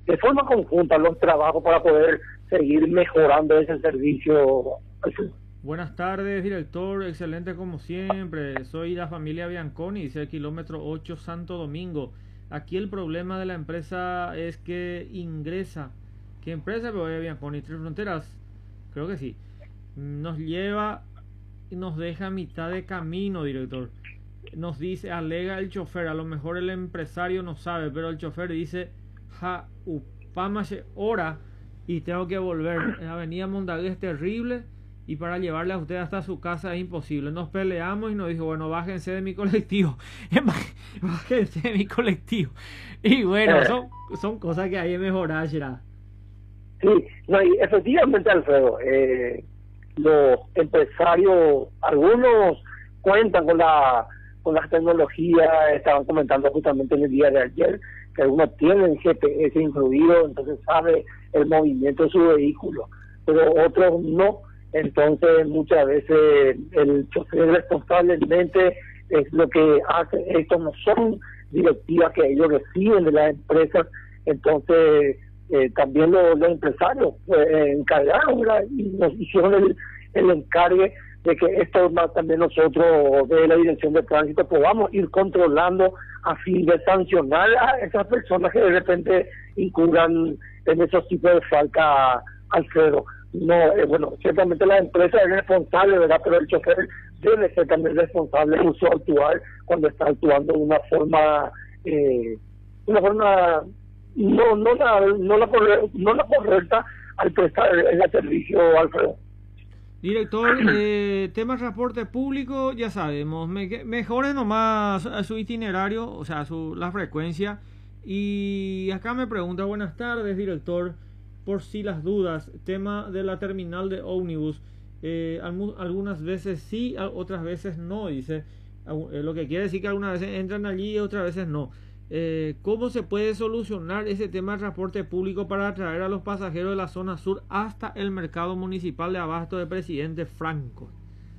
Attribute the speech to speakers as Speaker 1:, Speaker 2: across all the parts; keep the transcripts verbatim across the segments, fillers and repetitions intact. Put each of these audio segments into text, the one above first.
Speaker 1: de forma conjunta los trabajos para poder seguir mejorando ese servicio.
Speaker 2: Buenas tardes, director, excelente como siempre. Soy la familia Bianconi, dice el kilómetro ocho Santo Domingo. Aquí el problema de la empresa es que ingresa. ¿Qué empresa? Pero Bianconi, Tres Fronteras, creo que sí. Nos lleva y nos deja a mitad de camino, director. Nos dice, alega el chofer, a lo mejor el empresario no sabe, pero el chofer dice, ja, upamache hora y tengo que volver. La avenida Mondagué es terrible y para llevarle a usted hasta su casa es imposible. Nos peleamos y nos dijo, bueno, bájense de mi colectivo. Bájense de mi colectivo. Y bueno, son, son cosas que hay que mejorar, Gerard.
Speaker 1: Sí, no, y efectivamente, Alfredo, eh, los empresarios, algunos cuentan con la con las tecnologías, estaban comentando justamente en el día de ayer que algunos tienen G P S incluido, entonces sabe el movimiento de su vehículo, pero otros no. Entonces muchas veces el chofer responsablemente es lo que hace. Estos no son directivas que ellos reciben de las empresas, entonces eh, también los, los empresarios eh, encargaron, ¿verdad? Y nos hicieron el, el encargue de que esto más también nosotros de la Dirección de Tránsito podamos ir controlando a fin de sancionar a esas personas que de repente incurran en esos tipos de falta, Alfredo. No, eh, bueno, ciertamente la empresa es responsable, ¿verdad? Pero el chofer debe ser también responsable en su actuar cuando está actuando de una forma, eh, una forma no no la no la correcta, no la correcta al prestar el servicio, Alfredo.
Speaker 2: Director, eh, tema transporte público, ya sabemos, me, mejore nomás a su itinerario, o sea, su, la frecuencia. Y acá me pregunta, buenas tardes, director, por si las dudas, tema de la terminal de ómnibus, eh, algunas veces sí, otras veces no, dice, eh, lo que quiere decir que algunas veces entran allí y otras veces no. Eh, ¿Cómo se puede solucionar ese tema de transporte público para atraer a los pasajeros de la zona sur hasta el mercado municipal de abasto de Presidente Franco?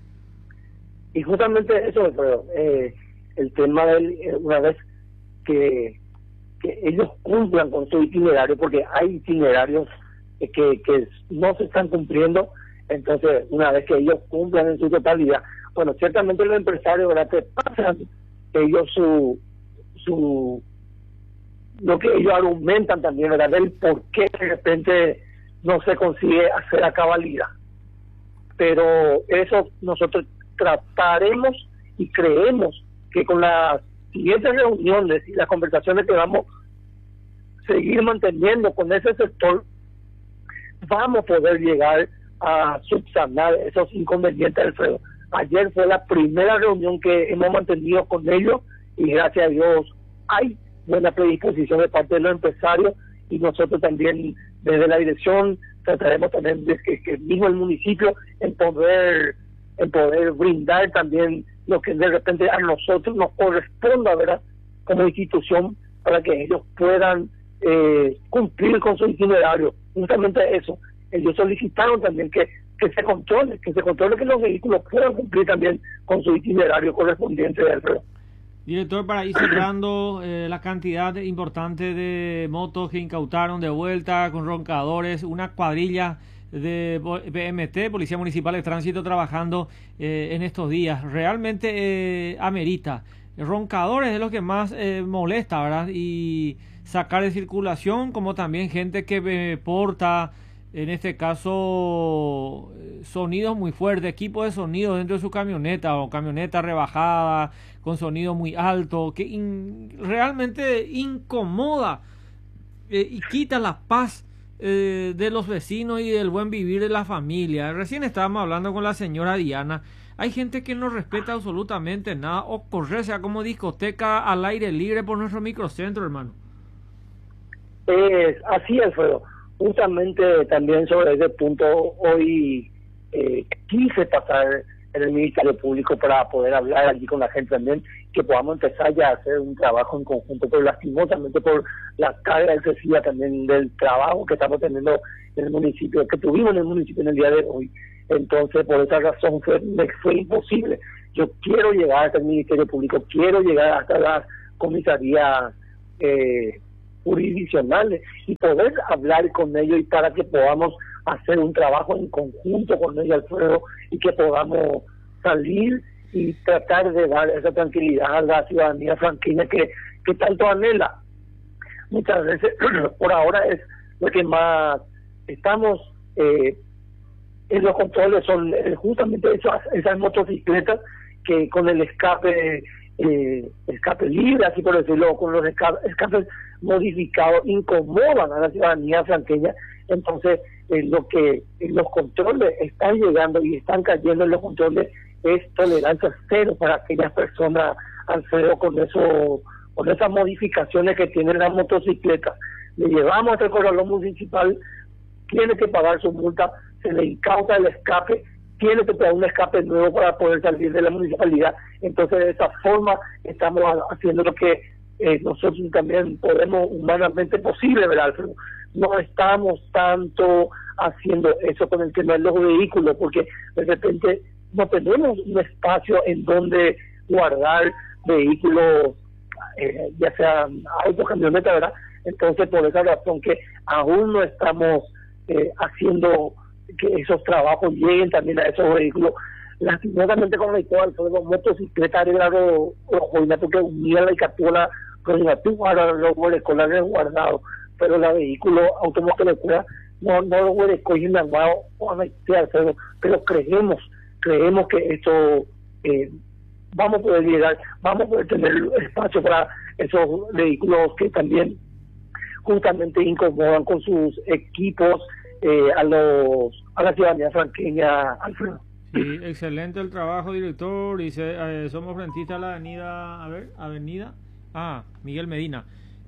Speaker 1: Y justamente eso, Alfredo, eh, el tema del, eh, una vez que, que ellos cumplan con su itinerario, porque hay itinerarios eh, que, que no se están cumpliendo, entonces una vez que ellos cumplan en su totalidad, bueno, ciertamente los empresarios, ¿verdad?, te pasan ellos su su lo que ellos argumentan también, ¿verdad?, del por qué de repente no se consigue hacer a cabalidad. Pero eso nosotros trataremos y creemos que con las siguientes reuniones y las conversaciones que vamos a seguir manteniendo con ese sector, vamos a poder llegar a subsanar esos inconvenientes, Alfredo. Ayer fue la primera reunión que hemos mantenido con ellos y gracias a Dios hay buena predisposición de parte de los empresarios y nosotros también desde la dirección trataremos también de que, que mismo el municipio en poder en poder brindar también lo que de repente a nosotros nos corresponda, ¿verdad?, como institución, para que ellos puedan eh, cumplir con su itinerario. Justamente eso, ellos solicitaron también que, que se controle, que se controle que los vehículos puedan cumplir también con su itinerario correspondiente, Alfredo.
Speaker 2: Director, para ir cerrando, eh, la cantidad importante de motos que incautaron de vuelta con roncadores, una cuadrilla de P M T, Policía Municipal de Tránsito, trabajando eh, en estos días. Realmente eh, amerita. Roncadores es lo que más eh, molesta, ¿verdad? Y sacar de circulación, como también gente que eh, porta, en este caso, sonidos muy fuertes, equipo de sonido dentro de su camioneta o camioneta rebajada con sonido muy alto, que in, realmente incomoda eh, y quita la paz eh, de los vecinos y del buen vivir de la familia. Recién estábamos hablando con la señora Diana. Hay gente que no respeta absolutamente nada o corre, sea como discoteca al aire libre por nuestro microcentro, hermano.
Speaker 1: Es así, Alfredo. Justamente también sobre ese punto hoy eh, quise pasar en el Ministerio Público para poder hablar allí con la gente también, que podamos empezar ya a hacer un trabajo en conjunto, pero lastimosamente por la carga excesiva también del trabajo que estamos teniendo en el municipio, que tuvimos en el municipio en el día de hoy. Entonces, por esa razón fue, me fue imposible. Yo quiero llegar hasta el Ministerio Público, quiero llegar hasta las comisarías eh, jurisdiccionales y poder hablar con ellos y para que podamos hacer un trabajo en conjunto con ellos, Alfredo, y que podamos salir y tratar de dar esa tranquilidad a la ciudadanía franqueña que, que tanto anhela. Muchas veces, por ahora es lo que más estamos eh, en los controles, son eh, justamente esas, esas motocicletas que con el escape eh, escape libre, así por decirlo, con los esca escapes modificados, incomodan a la ciudadanía franqueña. Entonces, eh, lo que eh, los controles están llegando y están cayendo en los controles es tolerancia cero para aquellas personas, Alfredo, con eso, con esas modificaciones que tienen las motocicletas. Le llevamos hasta el corralón municipal, tiene que pagar su multa, se le incauta el escape, tiene que pagar un escape nuevo para poder salir de la municipalidad. Entonces, de esa forma estamos haciendo lo que eh, nosotros también podemos humanamente posible, ¿verdad, Alfredo? No estamos tanto haciendo eso con el tema de los vehículos, porque de repente no tenemos un espacio en donde guardar vehículos, eh, ya sean autos, camionetas, ¿verdad? Entonces, por esa razón que aún no estamos eh, haciendo que esos trabajos lleguen también a esos vehículos. Lastimosamente con la historia de los motocicletas era lo joina porque unía la capola con la ahora los escolares guardados, pero los vehículos automóviles no no los puede coger armado o hacer, pero creemos creemos que esto eh, vamos a poder llegar, vamos a poder tener espacio para esos vehículos que también justamente incomodan con sus equipos eh, a los a la ciudadanía franqueña, Alfredo.
Speaker 2: Sí, excelente el trabajo, director. Dice, eh, somos frentistas a la avenida, a ver, avenida, ah, Miguel Medina.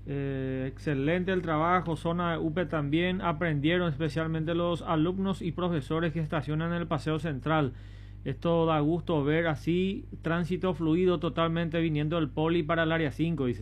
Speaker 2: Eh, excelente el trabajo, zona de U P E también aprendieron, especialmente los alumnos y profesores que estacionan en el Paseo Central. Esto da gusto ver así, tránsito fluido totalmente viniendo del Poli para el área cinco, dice.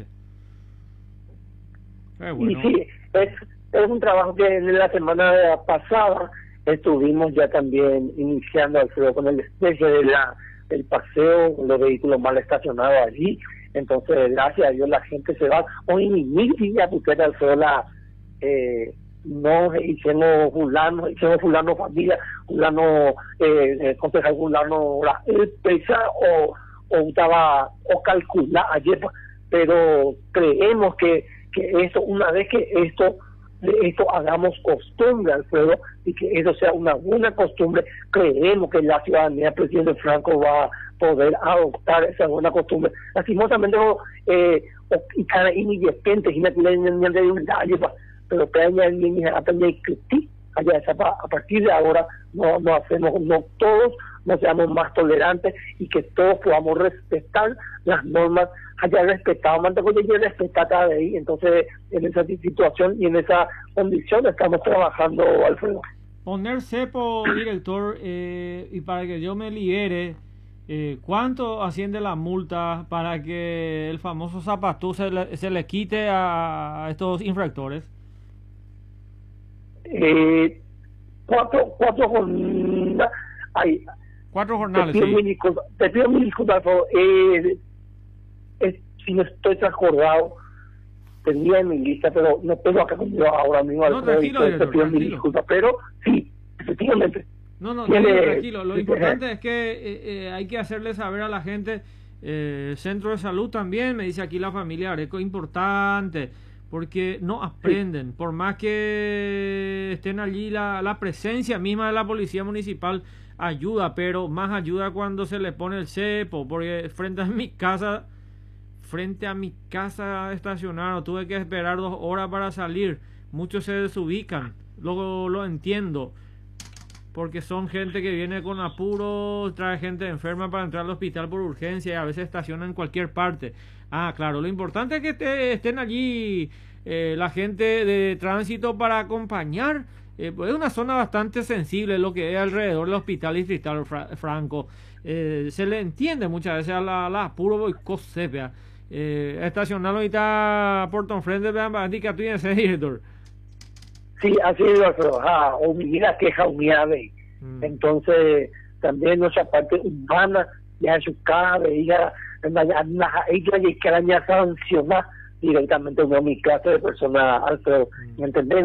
Speaker 2: Eh, bueno.
Speaker 1: Y sí, es, es un trabajo que en la semana pasada estuvimos ya también iniciando, Alfredo, con el despeje de la, del paseo, los vehículos mal estacionados allí. Entonces, gracias a Dios, la gente se va. Hoy ni mil días, porque Alfredo, la, eh, no hicimos fulano, hicimos fulano familia, fulano, eh, concejal fulano, la empresa o, o estaba, o calcular ayer, pero creemos que, que eso, una vez que esto, esto hagamos costumbre, Alfredo, y que eso sea una buena costumbre, creemos que la ciudadanía, el presidente Franco, va a poder adoptar esa buena costumbre. Lastimosamente, eh, y cada independiente, pero que haya a partir de ahora no, no hacemos, no todos no seamos más tolerantes y que todos podamos respetar las normas, haya respetado, mantengo que respetar cada vez. Entonces, en esa situación y en esa condición estamos trabajando, Alfredo.
Speaker 2: Poner cepo, director, eh, y para que yo me libere, eh, ¿cuánto asciende la multa para que el famoso zapatú se le, se le quite a, a estos infractores?
Speaker 1: Eh, cuatro, cuatro jornadas. Ay,
Speaker 2: cuatro jornadas,
Speaker 1: te pido
Speaker 2: sí.
Speaker 1: Mil disculpas, te pido mil disculpas, por favor. Eh, eh, si no estoy transcordado, tendría en mi lista, pero no tengo acá conmigo ahora mismo.
Speaker 2: No, tranquilo,
Speaker 1: te,
Speaker 2: director,
Speaker 1: te pido
Speaker 2: tranquilo.
Speaker 1: mil disculpas, pero sí, efectivamente.
Speaker 2: No, no,
Speaker 1: Tiene,
Speaker 2: tranquilo, tranquilo. Lo importante es que eh, eh, hay que hacerle saber a la gente, eh, centro de salud también, me dice aquí la familia Areco, importante, porque no aprenden, por más que estén allí, la, la presencia misma de la policía municipal ayuda, pero más ayuda cuando se le pone el cepo, porque frente a mi casa, frente a mi casa estacionado, tuve que esperar dos horas para salir, muchos se desubican, luego lo entiendo, porque son gente que viene con apuro, trae gente enferma para entrar al hospital por urgencia y a veces estacionan en cualquier parte. Ah, claro, lo importante es que te, estén allí eh, la gente de tránsito para acompañar. Eh, pues es una zona bastante sensible lo que es alrededor del hospital distrital Fra Franco. Eh, se le entiende muchas veces a la, la apuro y cosas, vea. Eh, estacionarlo ahorita por ton frente, vean, para ti que tú tienes director.
Speaker 1: Sí, así es, Alfredo. Ah, o mira queja humillade. Mm. Entonces, también nuestra parte humana, ya en su casa, ella, ella, ella, ella sancionar directamente uno de mi clase de personas, Alfredo, ¿me entendés?